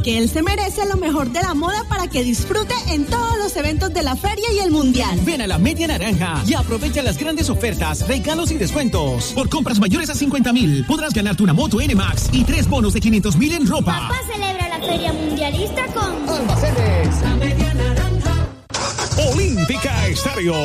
porque él se merece lo mejor de la moda para que disfrute en todos los eventos de la feria y el mundial. Ven a la Media Naranja y aprovecha las grandes ofertas, regalos y descuentos. Por compras mayores a 50,000 podrás ganarte una moto NMAX y 3 bonos de 500,000 en ropa. Papá celebra la feria mundialista con Almacenes La Media Naranja. Olímpica Estéreo